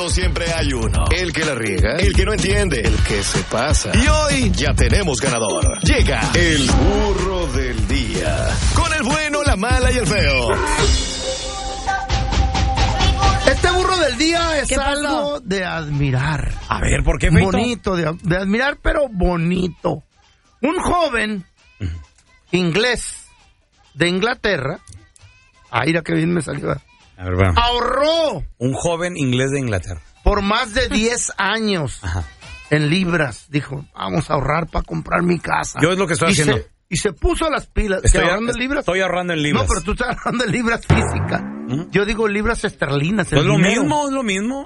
Siempre hay uno. El que la riega, el que no entiende, el que se pasa. Y hoy ya tenemos ganador. Llega el burro del día. Con el bueno, la mala y el feo. Este burro del día es algo de admirar. A ver, ¿por qué, Feito? Bonito, de admirar, pero bonito. Un joven inglés de Inglaterra. Ay, mira qué bien me salió. A ver, bueno. Ahorró. Un joven inglés de Inglaterra. Por más de 10 años. Ajá. En libras. Dijo, vamos a ahorrar para comprar mi casa. Yo es lo que estoy haciendo. Y se puso las pilas. Estoy ahorrando en libras. Estoy ahorrando en libras. No, pero tú estás ahorrando en libras físicas. Yo digo libras esterlinas. Pues lo mismo, es lo mismo.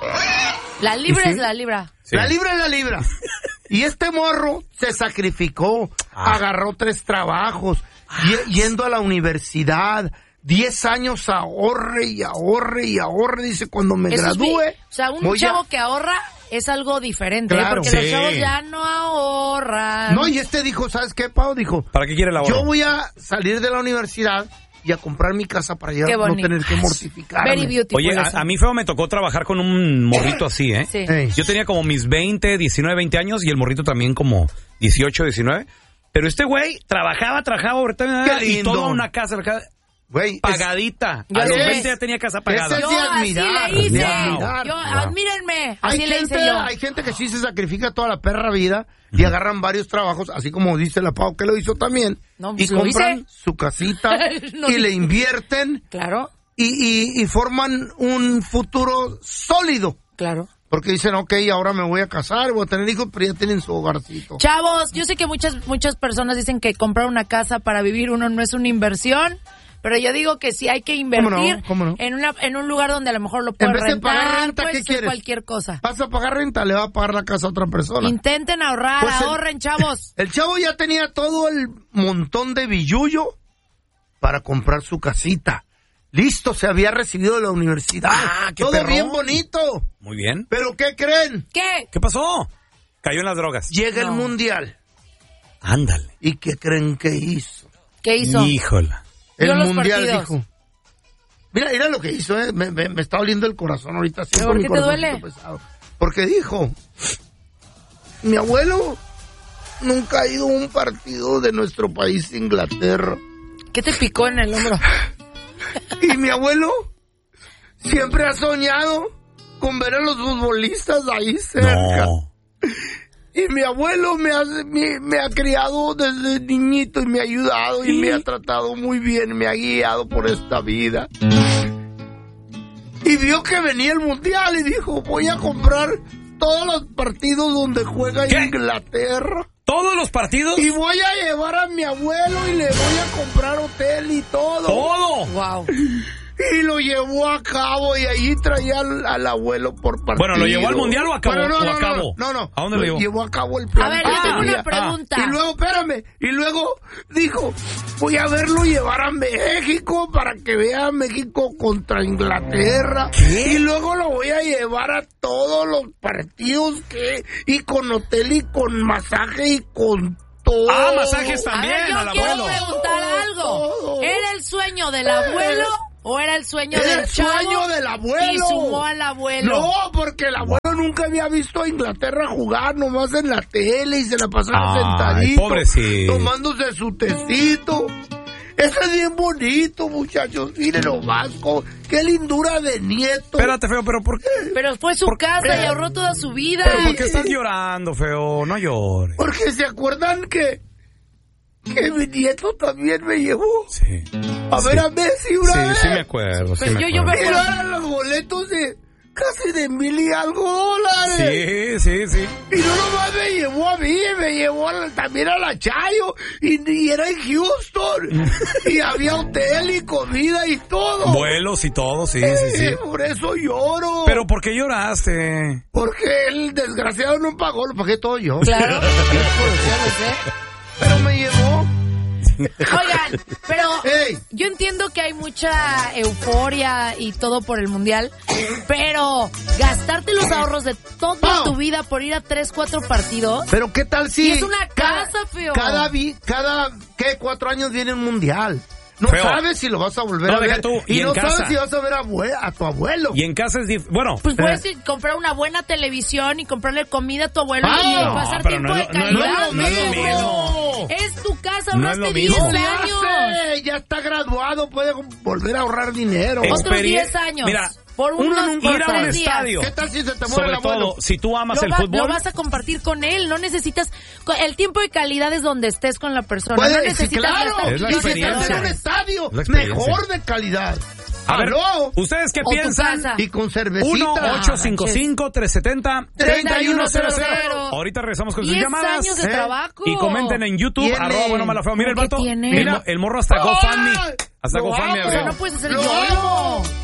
La libra ¿Sí? es la libra. Sí. La libra es la libra. Y este morro se sacrificó. Agarró 3 trabajos. Yendo a la universidad. 10 años ahorre y ahorre y ahorre. Dice, cuando me gradúe. O sea, un chavo que ahorra es algo diferente. Claro. Porque los chavos ya no ahorran. No, y este dijo, ¿sabes qué, Pau? Dijo, ¿para qué quiere el ahorro? Yo voy a salir de la universidad y a comprar mi casa para ya no tener que mortificarme. Very beautiful. Oye, a mí, feo, me tocó trabajar con un morrito así, ¿eh? Sí. Yo tenía como mis 19, 20 años y el morrito también como 18, 19. Pero este güey trabajaba ahorita y toda una casa... Güey, pagadita. A los 20 ya tenía casa pagada. Yo así le hice. Wow. Admírenme. Así le hice yo. Hay gente que sí se sacrifica toda la perra vida y agarran varios trabajos, así como dice la Pau, que lo hizo también. No, y lo compran hice. su casita y le invierten. Claro. Y forman un futuro sólido. Claro. Porque dicen, ok, ahora me voy a casar, voy a tener hijos, pero ya tienen su hogarcito. Chavos, yo sé que muchas personas dicen que comprar una casa para vivir uno no es una inversión. Pero yo digo que sí hay que invertir ¿Cómo no? en un lugar donde a lo mejor lo puedes rentar. En vez de pagar renta, pues, ¿qué quieres? Cualquier cosa. Vas a pagar renta, le va a pagar la casa a otra persona. Intenten ahorrar, Pues ahorren, chavos. El chavo ya tenía todo el montón de billullo para comprar su casita. Listo, se había recibido de la universidad. ¡Qué todo perrón! bien bonito. Muy bien. ¿Pero qué creen? ¿Qué pasó? Cayó en las drogas. Llega el mundial. Ándale. ¿Y qué creen que hizo? ¿Qué hizo? Híjola. El Vio los mundial partidos. dijo. Mira lo que hizo, me está oliendo el corazón ahorita. ¿Pero por qué te duele? Pesado. Porque dijo, mi abuelo nunca ha ido a un partido de nuestro país, Inglaterra. ¿Qué te picó en el hombro? Y mi abuelo siempre ha soñado con ver a los futbolistas ahí cerca. No. Y mi abuelo me ha criado desde niñito y me ha ayudado y me ha tratado muy bien, me ha guiado por esta vida. Y vio que venía el mundial y dijo, voy a comprar todos los partidos donde juega Inglaterra. ¿Todos los partidos? Y voy a llevar a mi abuelo y le voy a comprar hotel y todo. ¡Todo! Wow. Y lo llevó a cabo y allí traía al abuelo por partido. Bueno, ¿lo llevó al mundial o a cabo? Bueno, ¿O a cabo? No. ¿A dónde lo llevó? Llevó a cabo el plan. A ver, que yo tengo tenía. una pregunta. Y luego, espérame, y luego dijo, voy a verlo llevar a México para que vea a México contra Inglaterra. ¿Qué? Y luego lo voy a llevar a todos los partidos y con hotel y con masaje y con todo. Masajes A también ver, yo al quiero abuelo. preguntar algo. Todo. ¿Era el sueño del abuelo o era el sueño Era del el chavo? sueño del abuelo. Y sumó al abuelo. No, porque el abuelo nunca había visto a Inglaterra jugar, nomás en la tele y se la pasaba sentadito. Pobrecito. Tomándose su tecito. Eso es bien bonito, muchachos. Miren nomás, qué lindura de nieto. Espérate, feo, pero ¿por qué? Pero fue su casa y ahorró toda su vida. ¿Pero por qué estás llorando, feo? No llores. Porque se acuerdan que mi nieto también me llevó Sí. a ver a Messi una vez. Sí me acuerdo. Pues yo me Y eran los boletos de casi de $1,000 y algo dólares. Sí. Y no nomás me llevó a mí, me llevó también a la Chayo. Y era en Houston. Y había hotel y comida y todo. Vuelos y todo, sí. Por eso lloro. ¿Pero por qué lloraste? Porque el desgraciado no pagó, lo pagué todo yo. Claro. Ya lo sé. Pero me llevó. Oigan, pero Ey. yo entiendo que hay mucha euforia y todo por el mundial, pero gastarte los ahorros de toda tu vida por ir a 3-4 partidos. Pero qué tal si... Y es una casa, feo. Cada 4 años viene un mundial. No Feo. sabes si lo vas a volver a ver. Tú, y no casa, sabes si vas a ver a tu abuelo. Y en casa es bueno. Pues puedes comprar una buena televisión y comprarle comida a tu abuelo y pasar tiempo de calidad. No es lo mismo. Es tu casa, No es ahorraste lo 10 mismo. años. Ya está graduado, puede volver a ahorrar dinero. Otros 10 años. Mira, por unos ir a un 3 días. estadio. ¿Qué tal si se te muere Sobre el abuelo? todo, si tú amas el fútbol. Lo vas a compartir con él. No necesitas... El tiempo de calidad es donde estés con la persona. Puede, no necesitas sí, claro. gastar Es la Y si experiencia. estás en un estadio, La experiencia. mejor de calidad. A ver, ¿Aló? ¿ustedes qué O tu piensan? casa. Y con cervecita. 1-855-370-3100. Ahorita regresamos con sus 10 llamadas. años de trabajo. Y comenten en YouTube, Tiene. @bueno mala feo. Mira el ¿Qué vato. tiene? Mira, el morro hasta GoFundMe. Hasta Lo GoFundMe amo. abrió. Pero no puedes hacer Lo yo. amo.